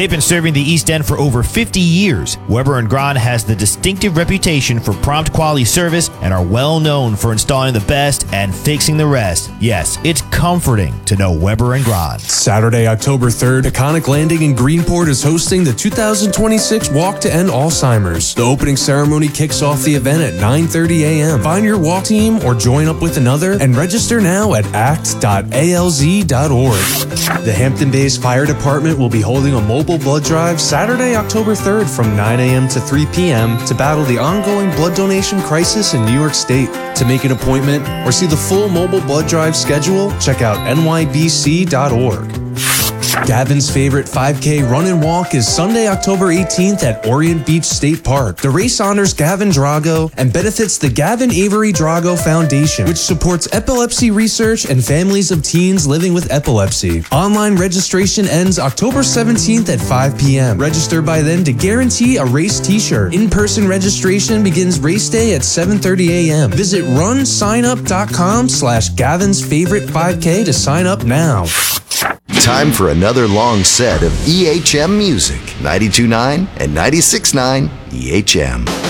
They've been serving the East End for over 50 years. Weber and Grand has the distinctive reputation for prompt quality service and are well known for installing the best and fixing the rest. Yes, it's comforting to know Weber and Grand. Saturday, October 3rd, Taconic Landing in Greenport is hosting the 2026 Walk to End Alzheimer's. The opening ceremony kicks off the event at 9:30 a.m. Find your walk team or join up with another and register now at act.alz.org. The Hampton Bays Fire Department will be holding a mobile blood drive Saturday, October 3rd from 9 a.m. to 3 p.m. to battle the ongoing blood donation crisis in New York State. To make an appointment or see the full mobile blood drive schedule, check out nybc.org. Gavin's favorite 5K run and walk is Sunday, October 18th at Orient Beach State Park. The race honors Gavin Drago and benefits the Gavin Avery Drago Foundation, which supports epilepsy research and families of teens living with epilepsy. Online registration ends October 17th at 5 p.m. Register by then to guarantee a race t-shirt. In-person registration begins race day at 7:30 a.m. Visit runsignup.com/Gavin's favorite 5K to sign up now. Time for another long set of EHM music. 92.9 and 96.9 EHM.